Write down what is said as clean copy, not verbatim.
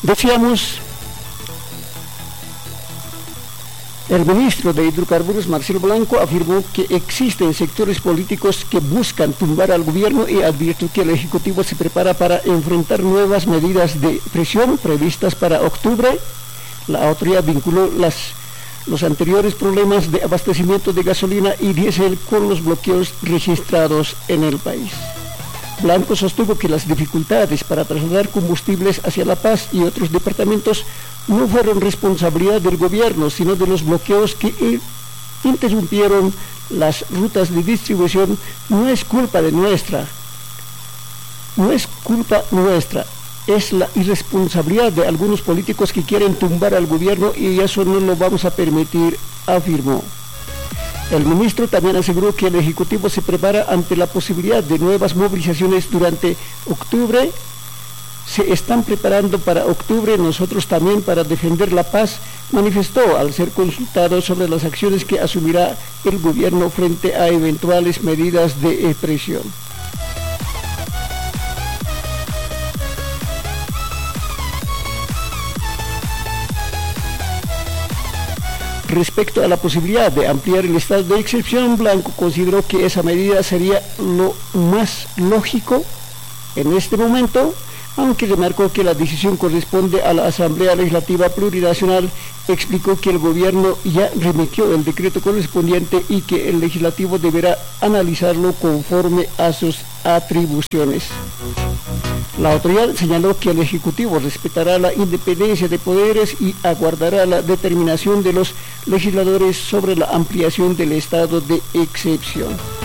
Decíamos, el ministro de Hidrocarburos, Marcelo Blanco, afirmó que existen sectores políticos que buscan tumbar al gobierno y advirtió que el Ejecutivo se prepara para enfrentar nuevas medidas de presión previstas para octubre. La autoridad vinculó los anteriores problemas de abastecimiento de gasolina y diésel con los bloqueos registrados en el país. Blanco sostuvo que las dificultades para trasladar combustibles hacia La Paz y otros departamentos no fueron responsabilidad del gobierno, sino de los bloqueos que interrumpieron las rutas de distribución. No es culpa nuestra, es la irresponsabilidad de algunos políticos que quieren tumbar al gobierno y eso no lo vamos a permitir, afirmó. El ministro también aseguró que el Ejecutivo se prepara ante la posibilidad de nuevas movilizaciones durante octubre. Se están preparando para octubre, nosotros también para defender la paz, manifestó al ser consultado sobre las acciones que asumirá el gobierno frente a eventuales medidas de presión. Respecto a la posibilidad de ampliar el estado de excepción, Blanco consideró que esa medida sería lo más lógico en este momento, aunque remarcó que la decisión corresponde a la Asamblea Legislativa Plurinacional. Explicó que el gobierno ya remitió el decreto correspondiente y que el legislativo deberá analizarlo conforme a sus atribuciones. La autoridad señaló que el Ejecutivo respetará la independencia de poderes y aguardará la determinación de los legisladores sobre la ampliación del estado de excepción.